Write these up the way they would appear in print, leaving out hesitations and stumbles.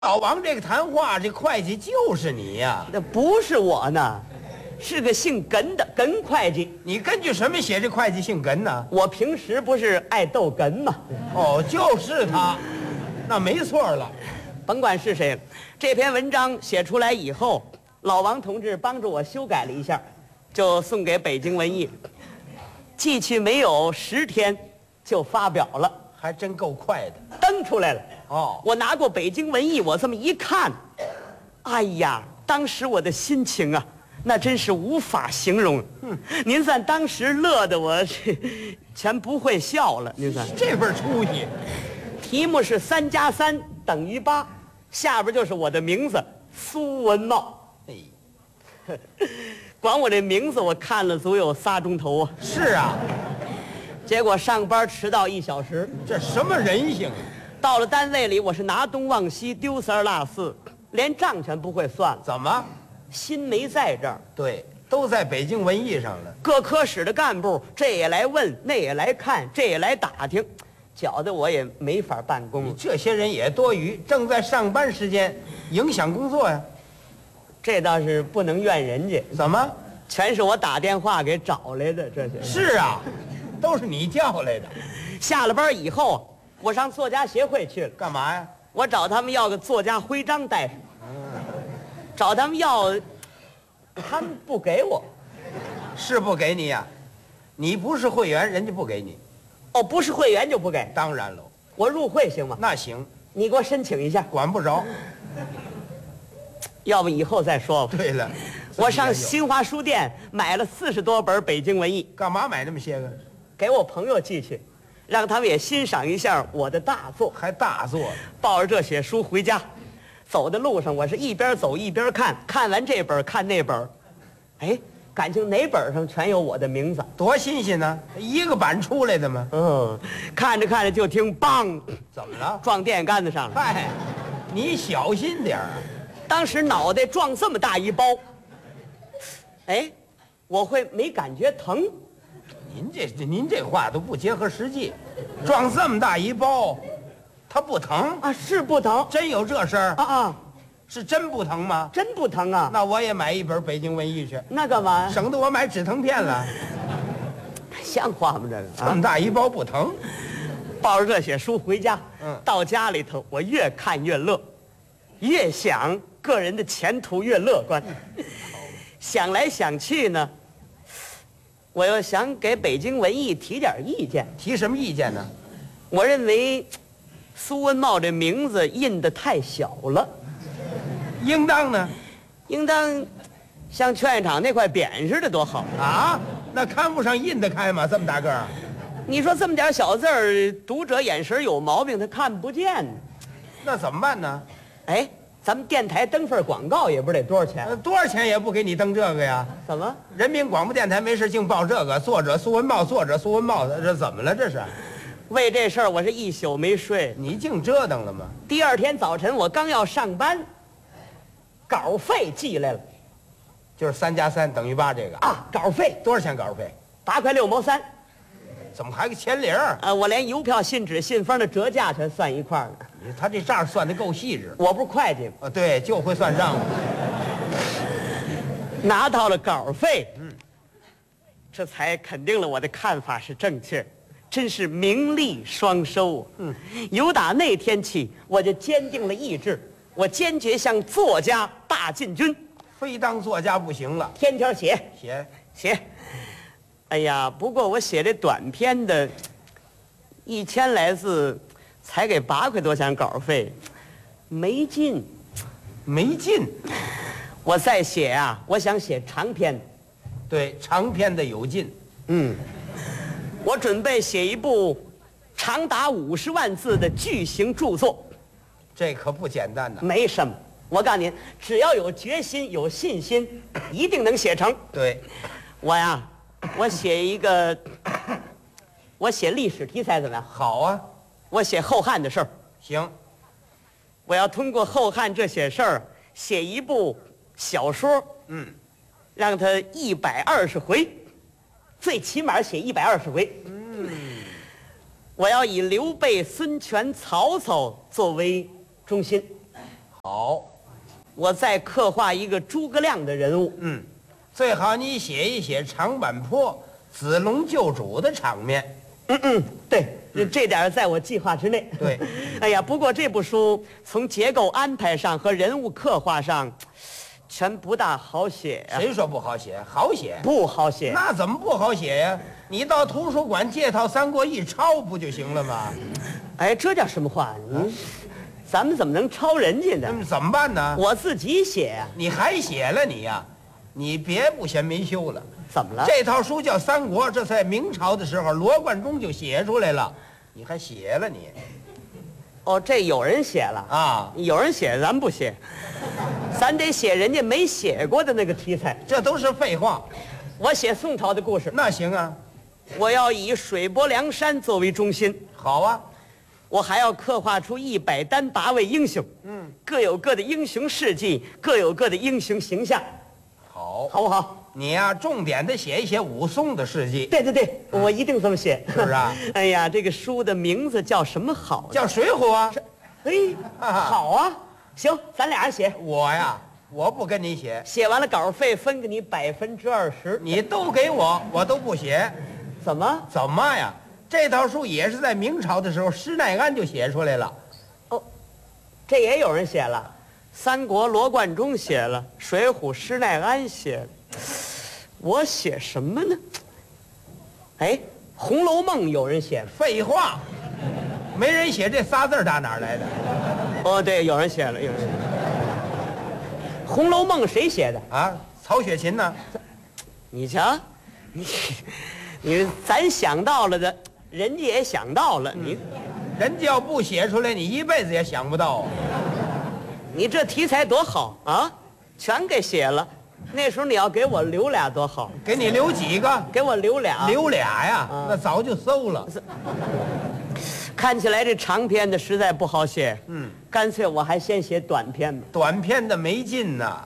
老王这个谈话，这会计就是你呀、 那不是我呢，是个姓耿的耿会计。 你根据什么写这会计姓耿呢？ 我平时不是爱逗哏吗？ 哦，就是他，那没错了。 甭管是谁了，这篇文章写出来以后，老王同志帮助我修改了一下，就送给北京文艺，寄去没有10天就发表了， 还真够快的。 登出来了。 哦， 我拿过北京文艺，我这么一看，哎呀，当时我的心情啊，那真是无法形容。您算当时乐得我全不会笑了。您算这份出息， 题目是3+3等于8，下边就是我的名字苏文茂。 哎， 光我这名字我看了足有3钟头啊， 是啊， 结果上班迟到1小时， 这什么人性啊？ 到了单位里我是拿东忘西，丢三落四，连账全不会算了， 怎么？ 心没在这儿。 对，都在北京文艺上了。 各科室的干部这也来问，那也来看，这也来打听，搅得我也没法办公了。 这些人也多余，正在上班时间，影响工作呀。 这倒是不能怨人家， 怎么？ 全是我打电话给找来的。这些是啊，都是你叫来的。 下了班以后，我上作家协会去了， 干嘛呀？ 我找他们要个作家徽章带上，找他们要，他们不给我。 是不给你呀？你不是会员，人家不给你。 哦，不是会员就不给， 当然喽， 我入会行吗？ 那行， 你给我申请一下， 管不着。 要不以后再说吧。 对了， 我上新华书店买了40多本北京文艺， 干嘛买那么些个？ 给我朋友寄去，让他们也欣赏一下我的大作。 还大作呢。 抱着这些书回家，走的路上我是一边走一边看，看完这本看那本，哎，感情哪本上全有我的名字。 多新鲜呢！一个版出来的吗？ 看着看着就听梆， 怎么了？ 撞电杆子上了。 嗨，你小心点儿啊！ 当时脑袋撞这么大一包，哎，我会没感觉疼。 您这话都不结合实际，撞这么大一包，它不疼？ 啊，是不疼真有这事儿？ 啊， 是真不疼吗？ 真不疼啊。 那我也买一本北京文艺去， 那干嘛呀？ 省得我买止疼片了。 像话吗？这个这么大一包不疼？ 抱着这些书回家，到家里头我越看越乐，越想个人的前途越乐观。想来想去呢，我又想给北京文艺提点意见。 提什么意见呢？ 我认为苏文茂这名字印得太小了， 应当呢？ 应当像劝业场那块匾似的多好。 啊，那刊物上印得开吗？这么大个儿？ 你说这么点小字儿，读者眼神有毛病，他看不见。 那怎么办呢？ 哎，咱们电台登份广告也不得多少钱？ 多少钱也不给你登这个呀？ 怎么？ 人民广播电台没事净报这个，作者苏文茂，作者苏文茂，这怎么了？这是？ 为这事儿我是一宿没睡。 你净折腾了吗？ 第二天早晨我刚要上班，稿费寄来了就是3+3等于8这个啊！稿费多少钱？稿费 8块6毛3。 怎么还个钱零儿？ 我连邮票、信纸、信封的折价全算一块儿了。 他这账算得够细致。 我不是会计吗？ 对，就会算账。 拿到了稿费，这才肯定了我的看法是正确，真是名利双收。由打那天起，我就坚定了意志，我坚决向作家大进军， 非当作家不行了。 天天写写。 哎呀，不过我写这短篇的，1000来字，才给8块多钱稿费，没劲。 没劲。 我再写啊，我想写长篇。 对，长篇的有劲。 我准备写一部长达50万字的巨型著作。 这可不简单呐。 没什么，我告诉您，只要有决心、有信心，一定能写成。 对， 我写一个，我写历史题材怎么样？ 好啊， 我写后汉的事儿。 行。 我要通过后汉这些事儿写一部小说。让它120回，最起码写120回。我要以刘备、孙权、曹操作为中心， 好， 我再刻画一个诸葛亮的人物。 最好你写一写长坂坡子龙救主的场面。 对，这点在我计划之内。 对， 哎呀，不过这部书从结构安排上和人物刻画上，全不大好写呀。 谁说不好写？好写。 不好写。 那怎么不好写呀？你到图书馆借套《三国》一抄不就行了吗？ 哎，这叫什么话？咱们怎么能抄人家呢？ 怎么办呢？ 我自己写呀。 你还写了你呀？你别不嫌没羞了。 怎么了？ 这套书叫《三国》，这在明朝的时候罗贯中就写出来了，你还写了你？ 哦，这有人写了啊？ 有人写，咱不写，咱得写人家没写过的那个题材。 这都是废话。 我写宋朝的故事。 那行啊， 我要以水泊梁山作为中心。 好啊。 我还要刻画出100单8位英雄，各有各的英雄事迹，各有各的英雄形象。 好， 好不好？ 你呀，重点的写一写武松的事迹。 对对对，我一定这么写。 是不是啊？ 哎呀，这个书的名字叫什么好？ 叫《水浒》啊。 哎，好啊，行，咱俩人写。 我呀，我不跟你写， 写完了稿费分给你20%， 你都给我，我都不写。 怎么？ 怎么呀？这套书也是在明朝的时候，施耐庵就写出来了。 哦，这也有人写了，《三国》罗贯中写了，《水浒》施耐庵写了，我写什么呢？哎，《红楼梦》有人写了。 废话，没人写这仨字打哪儿来的？ 哦，对，有人写了，有人写了。《红楼梦》谁写的啊？曹雪芹呢？ 你瞧，你咱想到了的，人家也想到了， 人家要不写出来，你一辈子也想不到。 你这题材多好啊，全给写了。那时候你要给我留俩多好。 给你留几个？ 给我留俩。 留俩呀？那早就馊了。 看起来这长篇的实在不好写。干脆我还先写短篇吧。 短篇的没劲呐。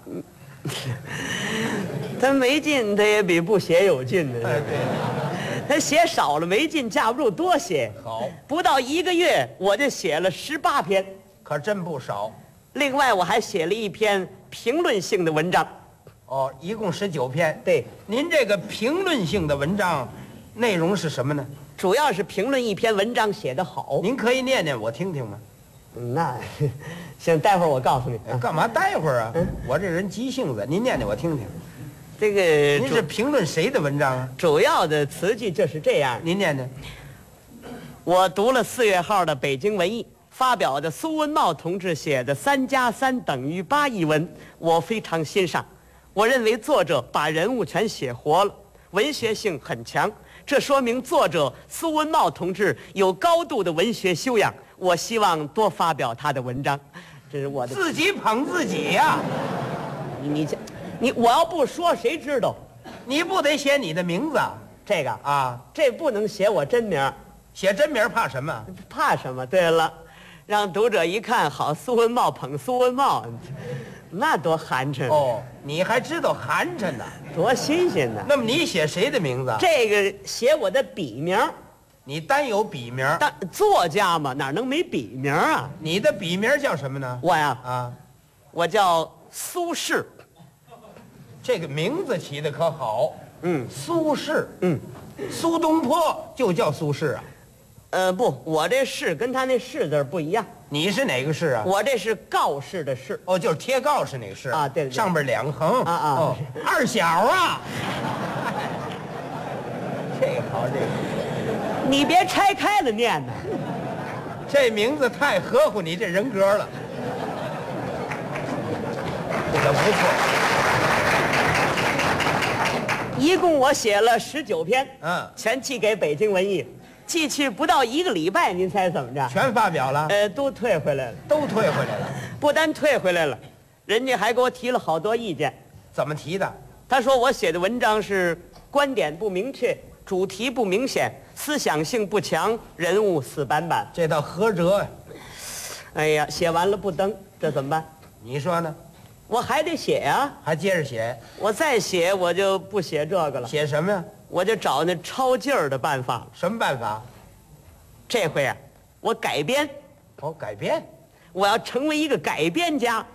他没劲，他也比不写有劲的。 哎，对。 他写少了没劲，架不住多写。 好， 不到1个月我就写了18篇， 可真不少。 另外我还写了一篇评论性的文章。 哦，一共19篇。 对， 您这个评论性的文章，内容是什么呢？ 主要是评论一篇文章写得好。 您可以念念我听听吗？ 那行，待会儿我告诉你。 干嘛待会儿啊？我这人急性子，您念念我听听。 这个您是评论谁的文章啊？ 主要的词句就是这样。 您念念。 我读了4月号的《北京文艺》发表的苏文茂同志写的3+3=8一文，我非常欣赏。我认为作者把人物全写活了，文学性很强，这说明作者苏文茂同志有高度的文学修养。我希望多发表他的文章，这是我的。 自己捧自己呀！ 我要不说谁知道？ 你不得写你的名字啊？ 这个啊， 这不能写我真名， 写真名怕什么？ 怕什么？对了，让读者一看，好，苏文茂捧苏文茂，那多寒碜哦！你还知道寒碜呢？ 多新鲜呢！ 那么你写谁的名字？ 这个写我的笔名。 你单有笔名？ 但作家嘛，哪能没笔名啊？ 你的笔名叫什么呢？ 我呀，我叫苏轼。 这个名字起的可好。苏轼。苏东坡就叫苏轼啊？ 不，我这轼跟他那轼字不一样。 你是哪个轼啊？ 我这是告示的示。 哦，就是贴告示那个示啊，对， 上边2横啊。 二小啊。这个好，这个。 你别拆开了念呢。 这名字太合乎你这人格了。这个不错。 一共我写了19篇，全寄给北京文艺，寄去不到1个礼拜，您猜怎么着？ 全发表了？ 都退回来了。 都退回来了？ 不单退回来了，人家还给我提了好多意见。 怎么提的？ 他说我写的文章是观点不明确，主题不明显，思想性不强，人物死板板。 这倒合辙呀。 哎呀，写完了不登，这怎么办？ 你说呢？ 我还得写呀， 还接着写。 我再写，我就不写这个了。 写什么呀？ 我就找那抄劲儿的办法了。 什么办法？ 这回啊，我改编。 哦，改编。 我要成为一个改编家，